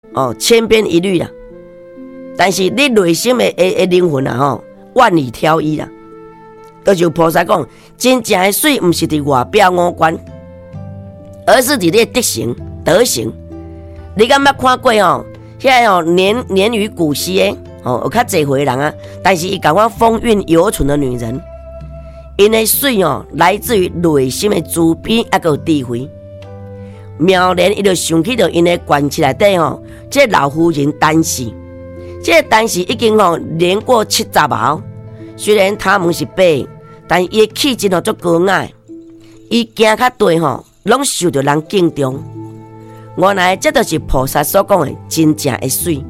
千篇一律啦。但是你内心的灵魂啊，万里挑一啦。就菩萨讲，真正的水不是伫外表五官，而是伫你的德行。你敢捌看过现在年逾古稀的有较侪回人啊，但是伊讲我风韵犹存的女人，因的水来自于内心的慈悲还有智慧。妙莲伊就想起到因的关系内底这老夫人单氏，这单氏已经年过70啊。虽然他们是白，但伊的气质足高雅，伊行较对拢受到人敬重。原来这就是菩萨所讲的真正的水。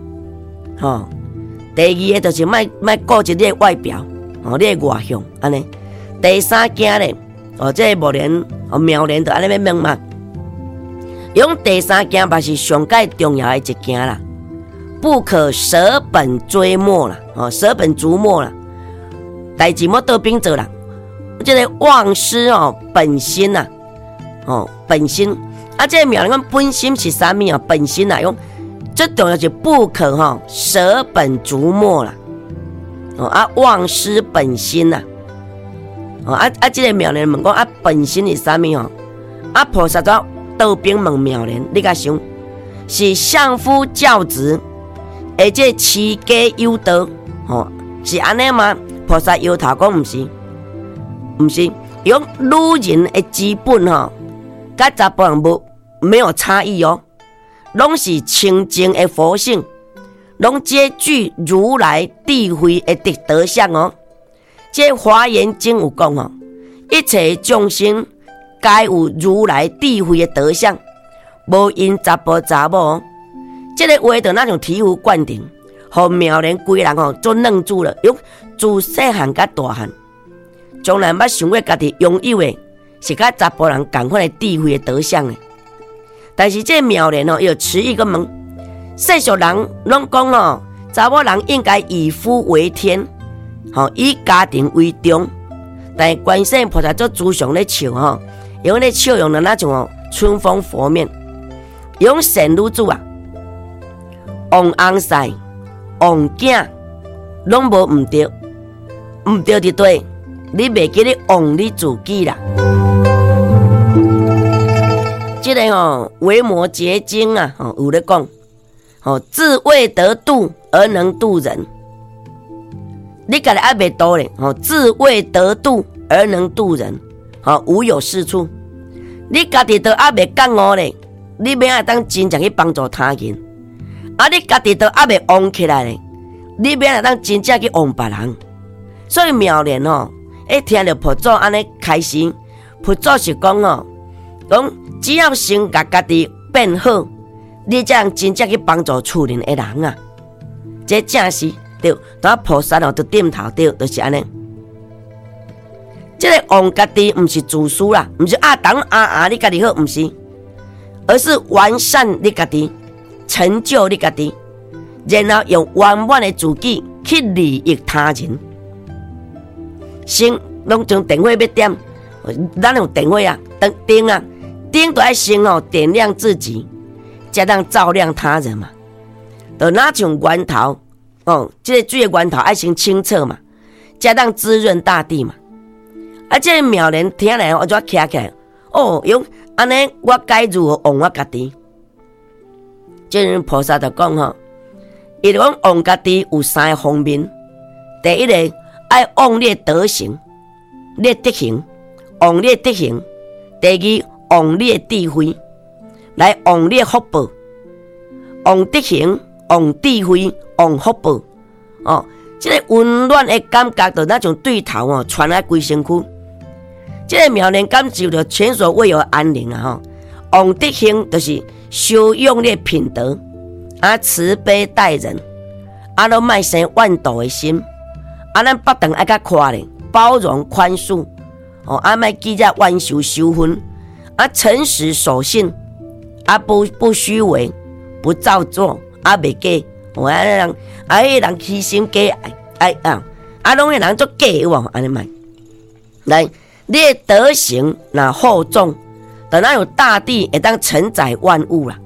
第二个就是莫顾及你的外表，你的外向安尼。第三件咧，这个妙莲就安尼要明嘛。用第三件嘛是上界重要的一件啦，不可舍本追末啦，舍本逐末啦。代志莫倒边做啦，这个忘失本心呐，本心啊，这个妙莲讲本心是啥物啊？本心啊，用最重要是不可舍本逐末啦，忘失本心呐，这个妙莲问讲本心是啥物菩萨就倒边问妙莲，你甲想是相夫教子，而且持家有道，是安尼吗？菩萨摇头讲，不是，用女人的基本甲查甫人没有差异拢是清净的佛性，拢皆具如来智慧的德相这华严经有讲一切众生皆有如来智慧的德相，无因查甫查某这个话就那种醍醐灌顶，互妙莲规人都愣住了。自细汉到大汉，从来捌想过家己拥有的是甲查甫人同款的智慧的德相的。但是这妙莲又持一个问，世俗人拢讲查某人应该以夫为天，以家庭为重。但观世音菩萨做祖上咧笑用咧笑容的那种春风拂面，用神女子王翁婿、王囝拢无唔对，唔对就对，你袂记你忘你自己啦。这个维摩诘经有咧讲，自未得度而能度人。你家己还袂度咧，自未得度而能度人，无有是处。你家己都还袂觉悟咧，你免爱当真正去帮助他人。你家己都还袂旺起来咧，你免爱当真正去旺别人。所以妙莲听到佛祖安尼开示，佛祖是讲讲只要先甲家己变好，你才能真正去帮助厝人的人啊。这正是对，当菩萨就点头对，就是安尼。这个旺家己不是自私啦，不是当你家己好，不是，而是完善你家己，成就你家己，然后用圆满的自己去利益他人。先拢从电火要点，咱用电火灯都要先点亮自己，才能照亮他人嘛。就那种源头这个水的源头要先清澈嘛，才能滋润大地嘛。这个妙莲听来我就起来，用安尼我该如何旺我家己？这人菩萨就讲伊就讲旺家己有三个方面。第一个爱旺你的德行，你的德行，旺你的德行。第二，旺你的智慧，来旺你的福报。旺德行，旺智慧，旺福报。这个温暖的感觉就那种对头传来规身躯。这个妙莲感受到前所未有的安宁旺德行就是修养你的品德，慈悲待人，都莫生怨妒的心。咱别等爱较快咧，包容宽恕，莫记在冤仇羞愤，诚实守信，不虚伪，不造作，袂假，人虚心假拢会人做假有无？安尼卖，来，你的德行若厚重，等那有大地会当承载万物啦，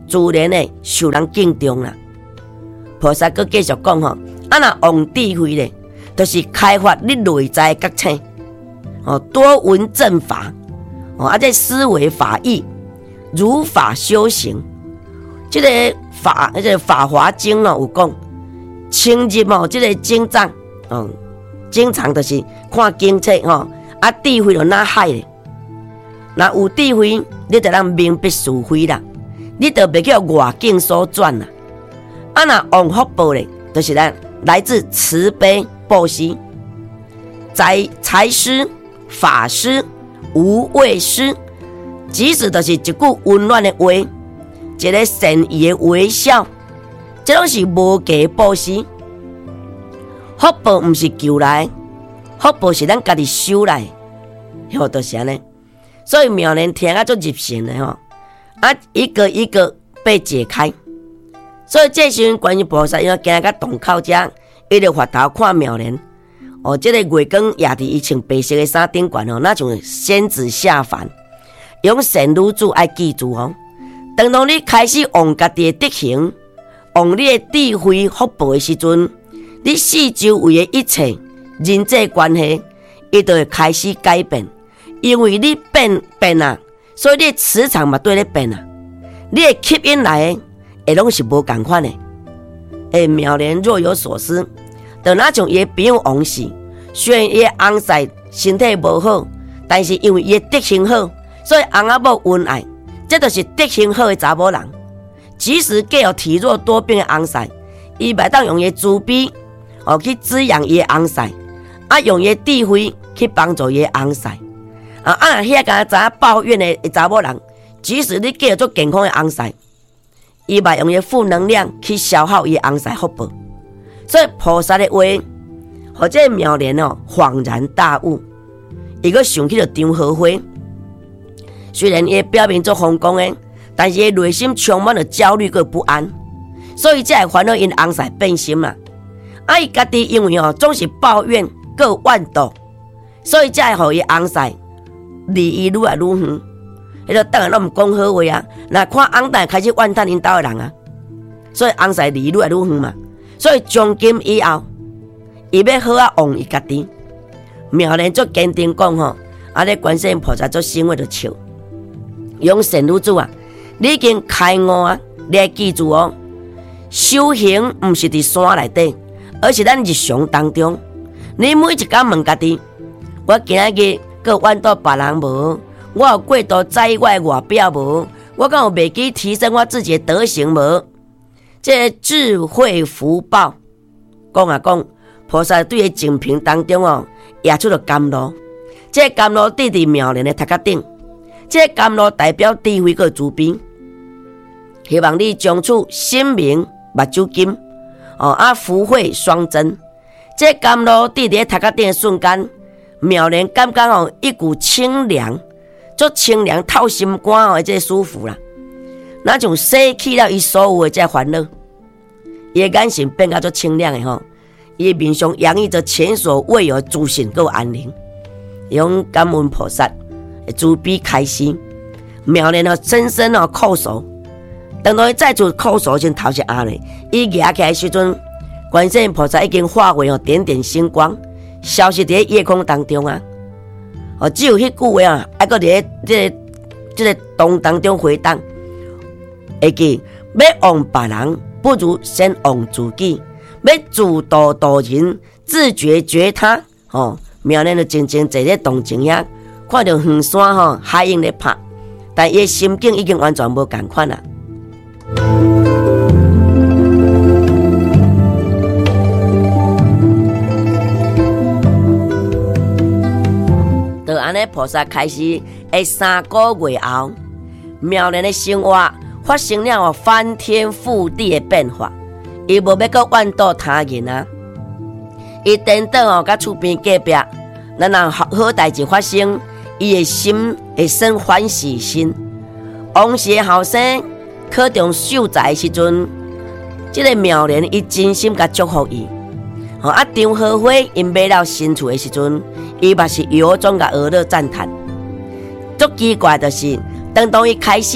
自然的受人敬重啦。菩萨佫继续讲吼，若王智慧咧，就是开发你内在觉醒，多闻正法，这思维法义，如法修行。这个法华经有讲，深入这个经藏，经常就是看经册智慧就哪海咧。若有智慧，你就能明白是非啦，你就袂叫外境所转啦。若王福报咧，就是咱来自慈悲布施、财施、法施、无畏施，即使就是一句温暖的话，一个善意的微笑，这拢是无价布施。福报毋是求来，福报是咱家己修来，就是安尼。所以妙莲听啊足入神的一个一个被解开。所以这时阵观音菩萨因为行到洞口遮，伊就回头看妙莲。这个月光夜伫伊穿白色的衫顶悬那像仙子下凡。用善女子爱记住当当你开始往家己的德行，往你的智慧福报的时阵，你四周围的一切人际关系，伊就会开始改变。因为你变啊，所以你的磁场嘛对你变啊，你的吸引来的会拢是无同款的。妙莲若有所思，就那像伊的朋友王氏，虽然伊的翁婿身体无好，但是因为伊的德行好，所以翁仔某恩爱，这就是德行好的查某人。即使计有体弱多病的翁婿，伊袂当用伊的慈悲去滋养伊的翁婿，用伊的智慧去帮助伊的翁婿。遐个知抱怨的查某人，即使你计有做健康的翁婿，伊嘛用伊负能量去消耗伊翁婿福报。所以菩萨的话，或者妙莲恍然大悟，伊个想起了张和花。虽然伊表面做风光的，但是伊内心充满了焦虑和不安，所以才会烦恼因翁婿变心啦。伊家己因为总是抱怨和怨妒，所以才会予伊翁婿离伊愈来愈远。迄个当然拢毋讲好话啊，若看翁仔开始怨叹因兜的人啊，所以翁婿离愈来愈远嘛。所以从今以后，伊要好旺伊家己。妙莲足坚定讲咧观世音菩萨足欣慰就笑。用善女子啊，你已经开悟啊！你要记住修行毋是伫山内底，而是咱日常当中。你每一天问家己，我今日阁怨到别人无？我有过度在意我的外表无？我敢有袂记提升我自己的德行无？这智慧福报，讲菩萨对个净瓶当中也出了甘露。这甘露滴伫妙莲的头壳顶。这甘露代表智慧和慈悲，希望你将此心明目睭金福慧双增。这甘露滴伫头壳顶的瞬间，妙莲感觉一股清凉，足清凉透心肝的这舒服啦，那种洗去了伊所有的这烦恼，伊的眼神变到足清亮的伊的面上洋溢着前所未有的自信和安宁。用感恩菩萨慈悲开示，妙莲深深叩首。当伊再次叩首时，头是暗的。伊举起来的时阵，观世音菩萨已经化为点点星光，消失在夜空当中啊！只有迄句话还搁伫这个洞当中回荡。会记要忘别人，不如先忘自己；要自度度人，自觉觉他。妙莲就静静坐在洞前遐。看到远山海鹰咧拍，但伊心境已经完全无同款啦。就安尼，菩萨开始3个月后，妙莲的生活发生了翻天覆地的变化。伊无要搁怨妒他人啊，伊颠倒甲厝边隔壁，咱若好代志发生。伊的心会生欢喜心。王氏的后生考中秀才的时阵，这个妙莲伊真心甲祝福伊。张和花因买了新厝的时阵，伊嘛是由衷甲俄勒赞叹。足奇怪的是，当伊开始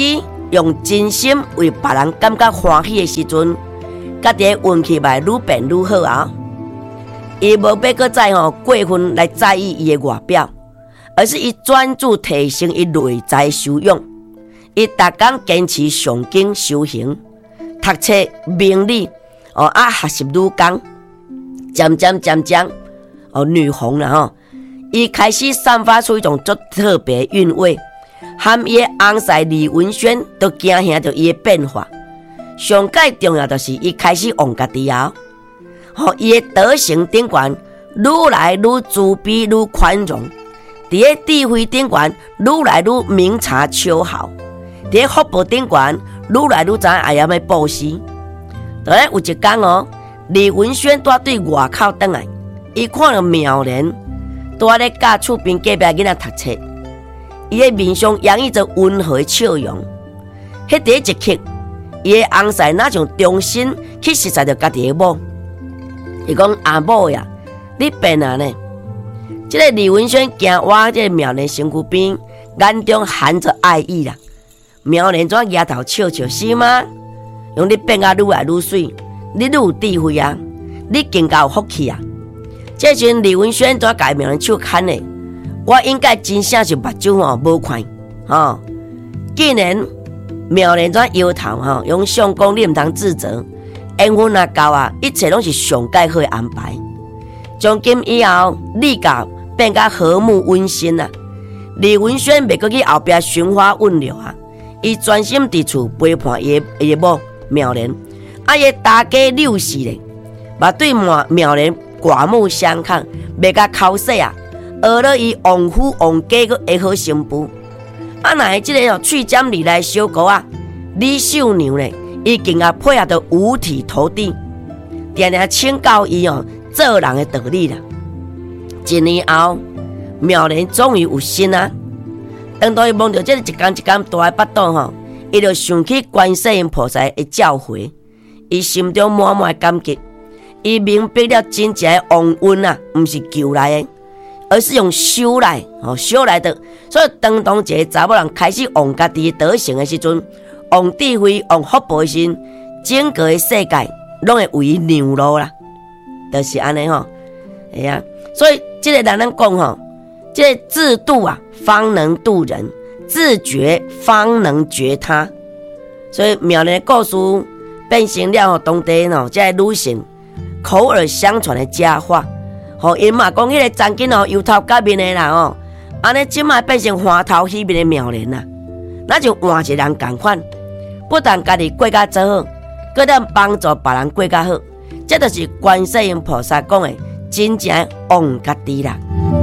用真心为别人感觉欢喜的时阵，家己的运气嘛愈变愈好啊！伊无要搁再过分来在意伊的外表，而是伊专注提升伊内在修养。伊逐工坚持上经修行，读册明理学习女工，渐渐女红了伊开始散发出一种足特别韵味，含伊的翁婿李文轩都惊吓着伊的变化。上界重要就是伊开始忘家己啊！伊的德行顶悬，愈来愈慈悲愈宽容；伫个智慧顶悬，愈来愈明察秋毫；伫个福报顶悬，愈来愈知影要布施。就咧有一天李文轩带对外口转来，伊看到妙莲在咧教厝边隔壁囡仔读册，伊的面上洋溢着温和的笑容。迄第一刻，伊的翁婿哪像重新去实在着家己的某。伊讲阿某呀，你变啊呢？这个李文轩行我这个妙莲身躯边，眼中含着爱意啦。妙莲怎摇头笑笑是吗？用你变啊愈来愈水，你愈有智慧啊，你更加有福气啊！这阵李文轩怎甲妙莲手牵呢？我应该真正是目睭无看既然妙莲怎摇头用相公你毋通自责。缘分若到啊，一切拢是上界好的安排。从今以后，你甲变甲和睦温馨啊。李文轩袂阁去后壁寻花问柳啊，伊专心伫厝陪伴伊的某妙莲，伊大家六世咧，嘛对妙莲刮目相看，袂甲口舌啊，学了伊旺夫旺家个会好媳妇。若是即个喙尖里来小姑啊，李秀娘咧。伊更加配合到五体投地，常常请教伊做人的道理啦。一年后，妙莲终于有心啊！当伊望到这一天大的巴肚伊就想起观世音菩萨的教诲，伊心中满满的感激。伊明白了真正的旺运啊，不是求来的，而是用修来的。所以当一个查某人开始旺家己德行的时阵，旺智慧、旺福报的时，整个的世界拢会为伊让路啦，就是安尼哎呀，所以这个咱讲这个自度啊，方能度人；自觉方能觉他。所以妙莲的故事变成了当地这个女性口耳相传的佳话。因嘛讲迄个曾经油头甲面的啦安尼即卖变成花头喜面的妙莲啦，那就换一个人共款。不但家己过甲做好，搁当帮助别人过甲好，这就是观世音菩萨讲的真正旺家己啦。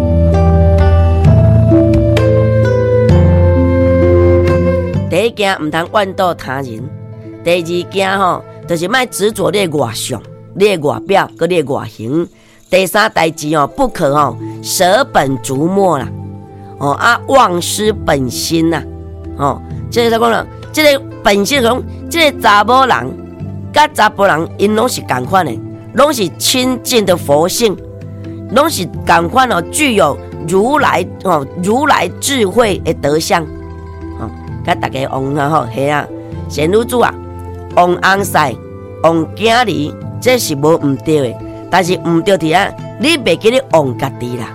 第一件唔通怨妒他人，第二件就是莫执着你的外相、你的外表、搁你的外形。第三代志不可舍本逐末啦，忘失本心啦，这个讲了。这个本性讲，这个查某人甲查甫人，因拢是同款的，拢是亲近的佛性，拢是同款具有如来智慧的德相。甲大家往系啊，贤女子啊，往翁婿、往囝儿，这是无毋对的，但是毋对的啊，你袂记咧往家己啦。